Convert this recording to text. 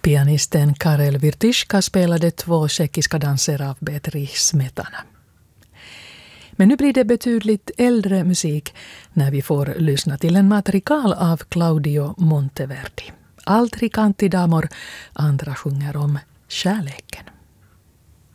Pianisten Karel Wiertyszka spelade 2 tjeckiska danser av Bedřich Smetana. Men nu blir det betydligt äldre musik när vi får lyssna till en madrigal av Claudio Monteverdi. Altri canti d'amor, andra sjunger om kärleken.